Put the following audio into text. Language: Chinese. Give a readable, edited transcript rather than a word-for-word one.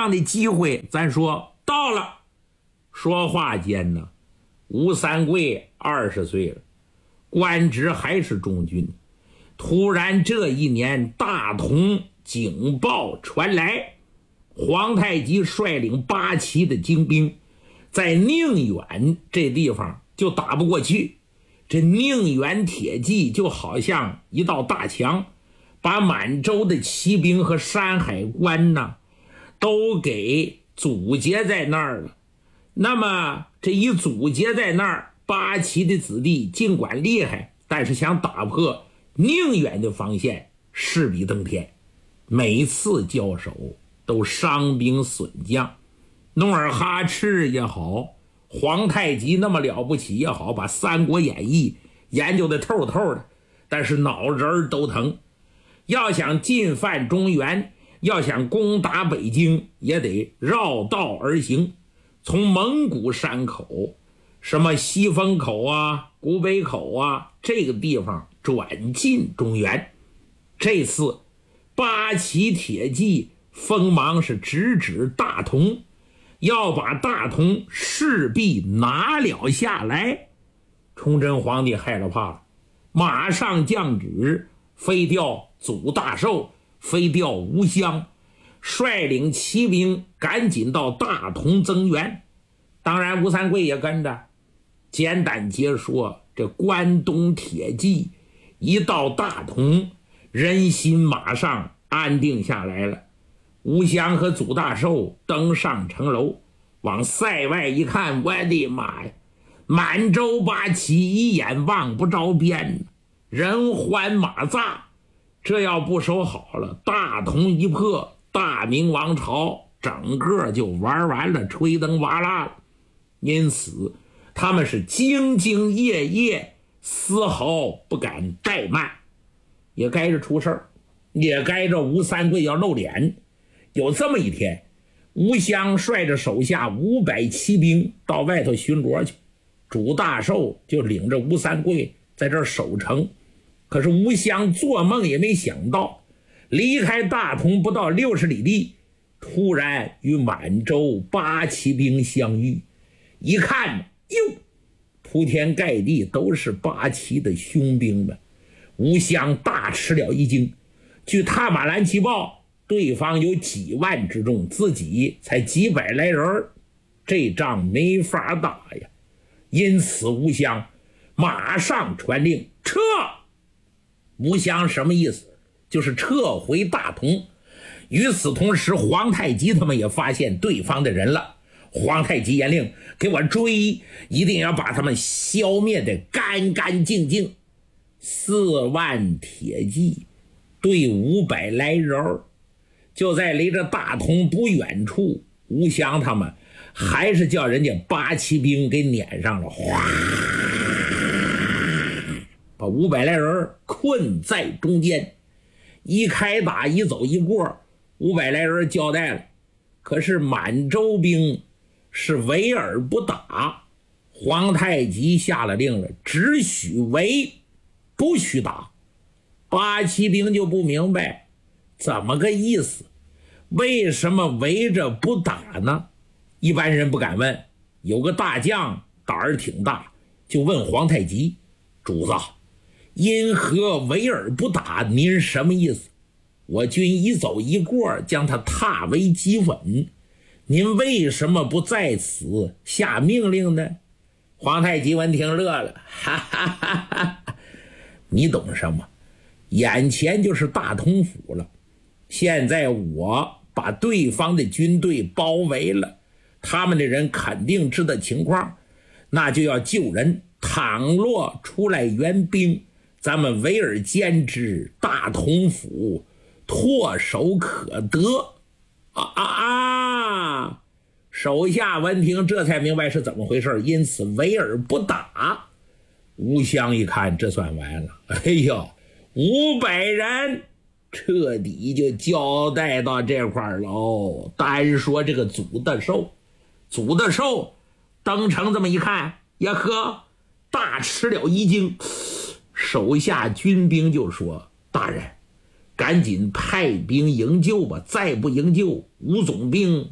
样的机会，咱说到了。说话间呢，吴三桂20岁了，官职还是中军。突然这一年，大同警报传来，皇太极率领8旗的精兵在宁远这地方就打不过去。这宁远铁骑就好像一道大墙，把满洲的骑兵和山海关呢都给阻截在那儿了。那么这一阻截在那儿，8旗的子弟尽管厉害，但是想打破宁远的防线势比登天，每次交手都伤兵损将。努尔哈赤也好，皇太极那么了不起也好，把《三国演义》研究的透透的，但是脑仁都疼。要想进犯中原，要想攻打北京，也得绕道而行，从蒙古山口，什么西风口啊、古北口啊，这个地方转进中原。这次8旗铁骑锋芒是直指大同，要把大同势必拿了下来。崇祯皇帝害了怕了，马上降旨，飞调祖大寿，飞调吴襄，率领骑兵赶紧到大同增援。当然吴三桂也跟着。简短截说，这关东铁骑一到大同，人心马上安定下来了。吴襄和祖大寿登上城楼，往塞外一看，我的妈呀，满洲8旗一眼望不着边，人欢马杂。这要不守好了，大同一破，大明王朝整个就玩完了，吹灯瓦剌了。因此他们是兢兢业业，丝毫不敢怠慢。也该着出事儿，也该着吴三桂要露脸。有这么一天，吴襄率着手下500骑兵到外头巡逻去，主大寿就领着吴三桂在这儿守城。可是吴襄做梦也没想到，离开大同不到60里地，突然与满洲8旗兵相遇。一看，哟，铺天盖地都是8旗的凶兵们。吴襄大吃了一惊，据踏马兰奇报，对方有几万之众，自己才几百来人，这仗没法打呀。因此吴襄马上传令撤。吴襄什么意思？就是撤回大同。与此同时，皇太极他们也发现对方的人了。皇太极严令，给我追，一定要把他们消灭得干干净净。4万铁骑对500来人，就在离着大同不远处，吴襄他们还是叫人家8旗兵给撵上了，哗，把500来人困在中间。一开打，一走一过，500来人交代了。可是满洲兵是围而不打，皇太极下了令了，只许围，不许打。8旗兵就不明白怎么个意思，为什么围着不打呢？一般人不敢问，有个大将胆儿挺大，就问皇太极，主子，因何围而不打？您什么意思？我军一走一过，将他踏为齑粉，您为什么不在此下命令呢？皇太极闻听乐了，哈哈哈哈，你懂什么？眼前就是大同府了，现在我把对方的军队包围了，他们的人肯定知道情况，那就要救人。倘若出来援兵，咱们围而歼之，大同府唾手可得。手下闻听这才明白是怎么回事，因此围而不打。吴襄一看，这算完了，哎呦，500人彻底就交代到这块儿喽。单说这个祖大寿登城这么一看，呀呵，大吃了一惊。手下军兵就说，大人赶紧派兵营救吧，再不营救，吴总兵